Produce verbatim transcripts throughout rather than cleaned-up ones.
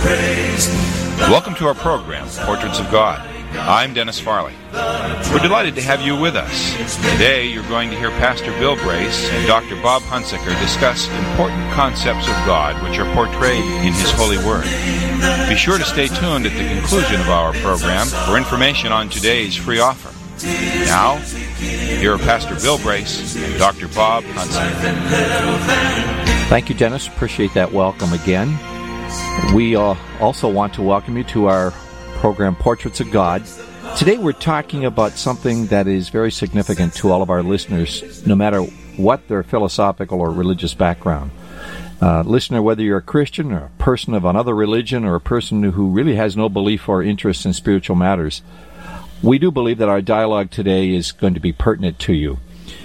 Welcome to our program, Portraits of God. I'm Dennis Farley. We're delighted to have you with us. Today you're going to hear Pastor Bill Brace and Doctor Bob Hunsaker discuss important concepts of God which are portrayed in His Holy Word. Be sure to stay tuned at the conclusion of our program for information on today's free offer. Now, here are Pastor Bill Brace and Doctor Bob Hunsaker. Thank you, Dennis. Appreciate that welcome again. We uh, also want to welcome you to our program, Portraits of God. Today we're talking about something that is very significant to all of our listeners, no matter what their philosophical or religious background. Uh, listener, whether you're a Christian or a person of another religion or a person who really has no belief or interest in spiritual matters, we do believe that our dialogue today is going to be pertinent to you.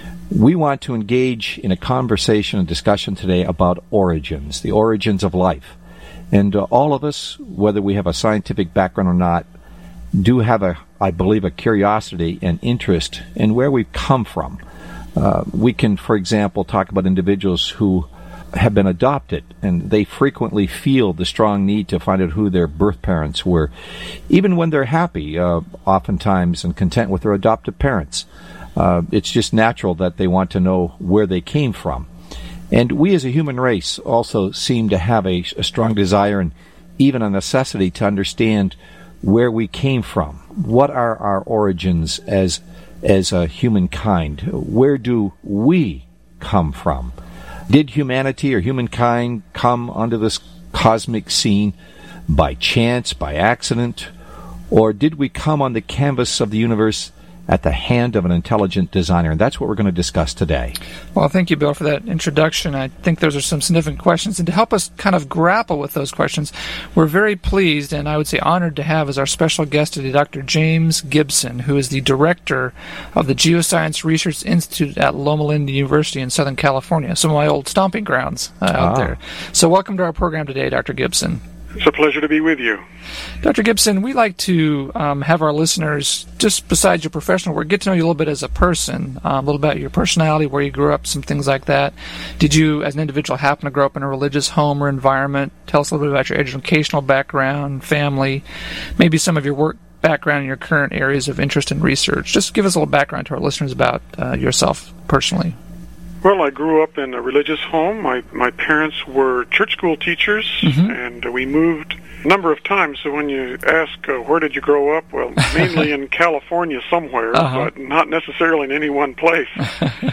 We want to engage in a conversation and discussion today about origins, the origins of life. And uh, all of us, whether we have a scientific background or not, do have, a, I believe, a curiosity and interest in where we've come from. Uh, we can, for example, talk about individuals who have been adopted, and they frequently feel the strong need to find out who their birth parents were, even when they're happy, uh, oftentimes, and content with their adoptive parents. Uh, it's just natural that they want to know where they came from. And we as a human race also seem to have a, a strong desire and even a necessity to understand where we came from. What are our origins as as a humankind? Where do we come from? Did humanity or humankind come onto this cosmic scene by chance, by accident? Or did we come on the canvas of the universe at the hand of an intelligent designer? And that's what we're going to discuss today. Well, thank you, Bill, for that introduction. I think those are some significant questions. And to help us kind of grapple with those questions, we're very pleased and I would say honored to have as our special guest today Doctor James Gibson, who is the director of the Geoscience Research Institute at Loma Linda University in Southern California, some of my old stomping grounds uh, ah. out there. So welcome to our program today, Doctor Gibson. It's a pleasure to be with you. Doctor Gibson, we like to um, have our listeners, just besides your professional work, get to know you a little bit as a person, um, a little about your personality, where you grew up, some things like that. Did you, as an individual, happen to grow up in a religious home or environment? Tell us a little bit about your educational background, family, maybe some of your work background and your current areas of interest in research. Just give us a little background to our listeners about uh, yourself personally. Well, I grew up in a religious home. My my parents were church school teachers, mm-hmm. and we moved a number of times. So when you ask, uh, where did you grow up? Well, mainly in California somewhere, uh-huh. but not necessarily in any one place. uh,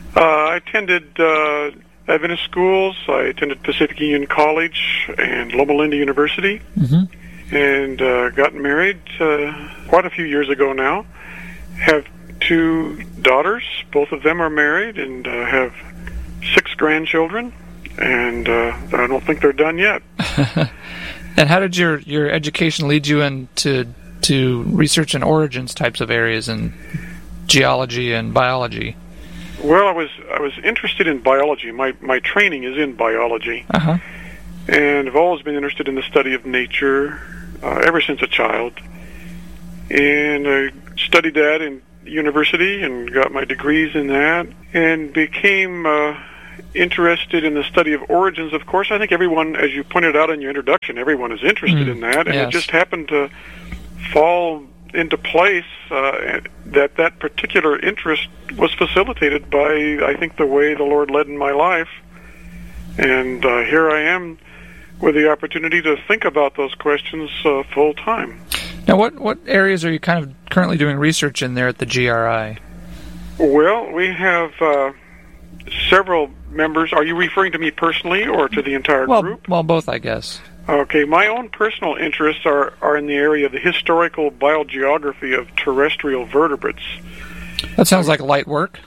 I attended uh, Adventist schools. I attended Pacific Union College and Loma Linda University, mm-hmm. and uh, got married uh, quite a few years ago now. Have two daughters. Both of them are married and uh, have six grandchildren, and uh, I don't think they're done yet. And how did your, your education lead you into to research in origins types of areas in geology and biology? Well, I was I was interested in biology. My my training is in biology, uh-huh. and I've always been interested in the study of nature uh, ever since a child. And I studied that in university and got my degrees in that, and became uh, interested in the study of origins. Of course, I think everyone, as you pointed out in your introduction, everyone is interested mm, in that, and yes. it just happened to fall into place uh, that that particular interest was facilitated by, I think, the way the Lord led in my life. And uh, here I am with the opportunity to think about those questions uh, full time. Now, what, what areas are you kind of currently doing research in there at the G R I? Well, we have uh, several members. Are you referring to me personally or to the entire well, group? Well, both, I guess. Okay, my own personal interests are, are in the area of the historical biogeography of terrestrial vertebrates. That sounds like light work.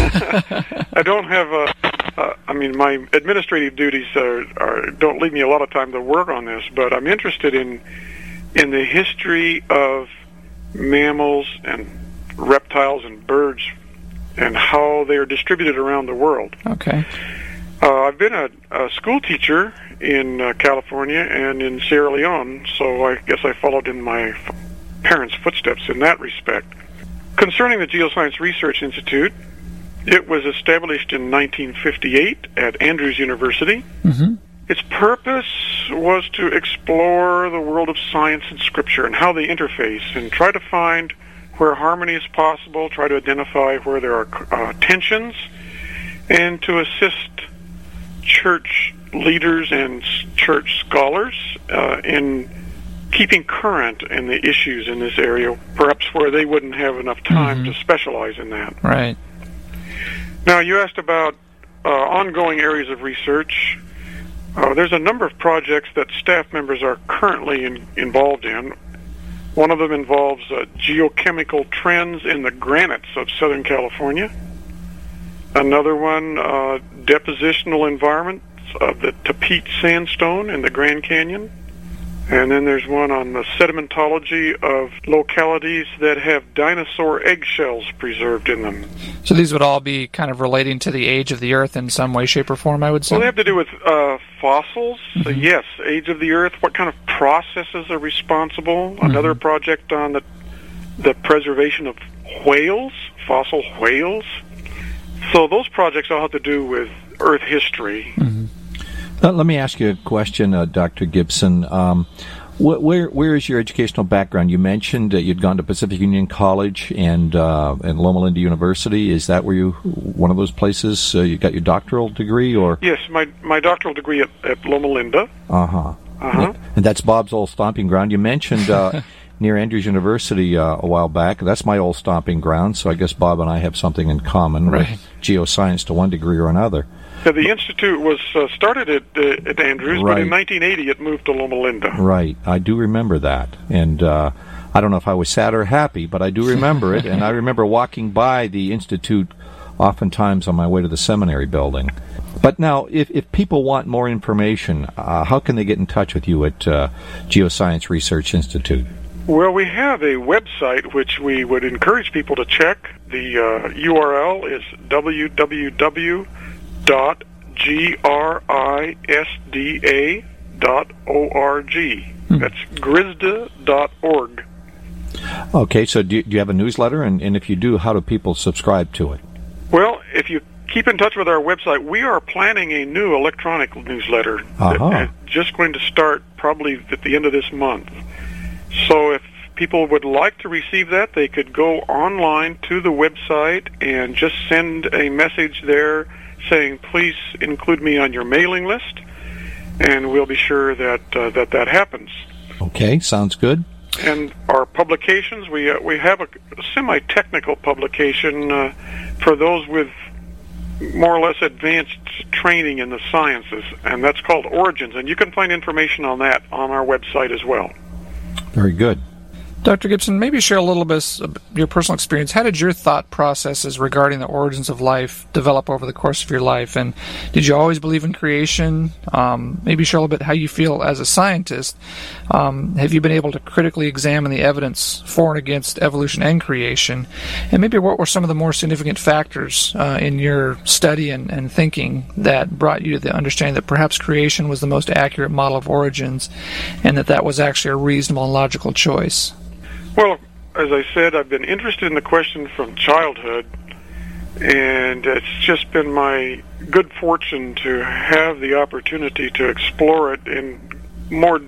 I don't have a... Uh, I mean, my administrative duties are, are don't leave me a lot of time to work on this, but I'm interested in in the history of mammals and reptiles and birds and how they are distributed around the world. Okay. Uh, I've been a, a school teacher in uh, California and in Sierra Leone, so I guess I followed in my f- parents' footsteps in that respect. Concerning the Geoscience Research Institute, it was established in nineteen fifty-eight at Andrews University, mm-hmm. its purpose was to explore the world of science and Scripture and how they interface, and try to find where harmony is possible, try to identify where there are uh, tensions, and to assist church leaders and church scholars uh, in keeping current in the issues in this area, perhaps where they wouldn't have enough time mm-hmm. to specialize in that. Right. Now, you asked about uh, ongoing areas of research. Uh, there's a number of projects that staff members are currently in, involved in. One of them involves uh, geochemical trends in the granites of Southern California. Another one, uh, depositional environments of the Tapete sandstone in the Grand Canyon. And then there's one on the sedimentology of localities that have dinosaur eggshells preserved in them. So these would all be kind of relating to the age of the Earth in some way, shape, or form, I would say? Well, they have to do with uh, fossils. Mm-hmm. So yes, age of the Earth, what kind of processes are responsible. Mm-hmm. Another project on the, the preservation of whales, fossil whales. So those projects all have to do with Earth history. Mm-hmm. Uh, let me ask you a question, uh, Doctor Gibson. Um, wh- where where is your educational background? You mentioned uh, you'd gone to Pacific Union College and uh, and Loma Linda University. Is that where you one of those places uh, you got your doctoral degree? Or yes, my my doctoral degree at, at Loma Linda. Uh huh. Uh huh. And that's Bob's old stomping ground. You mentioned uh, near Andrews University uh, a while back. That's my old stomping ground. So I guess Bob and I have something in common right. with geoscience to one degree or another. Yeah, the institute was uh, started at, uh, at Andrews, right. but in nineteen eighty it moved to Loma Linda. Right, I do remember that, and uh, I don't know if I was sad or happy, but I do remember it, and I remember walking by the institute oftentimes on my way to the seminary building. But now, if, if people want more information, uh, how can they get in touch with you at uh, Geoscience Research Institute? Well, we have a website which we would encourage people to check. The uh, U R L is w w w dot g r i s d a dot org. Hmm. That's grisda dot org. Okay, so do you, do you have a newsletter? And, and if you do, how do people subscribe to it? Well, if you keep in touch with our website, we are planning a new electronic newsletter uh-huh. that's just going to start probably at the end of this month. So if people would like to receive that, they could go online to the website and just send a message there saying, please include me on your mailing list, and we'll be sure that uh, that, that happens. Okay, sounds good. And our publications, we uh, we have a semi-technical publication uh, for those with more or less advanced training in the sciences, and that's called Origins, and you can find information on that on our website as well. Very good. Doctor Gibson, maybe share a little bit of your personal experience. How did your thought processes regarding the origins of life develop over the course of your life? And did you always believe in creation? Um, maybe share a little bit how you feel as a scientist. Um, have you been able to critically examine the evidence for and against evolution and creation? And maybe what were some of the more significant factors uh, in your study and, and thinking that brought you to the understanding that perhaps creation was the most accurate model of origins and that that was actually a reasonable and logical choice? Well, as I said, I've been interested in the question from childhood, and it's just been my good fortune to have the opportunity to explore it in more